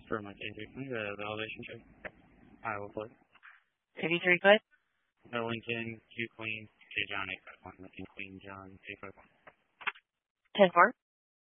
For my A320, the elevation check. Iowa flight. 53, good. Lincoln, Q Queen, J John 851. Lincoln, Queen John 851. 10-4.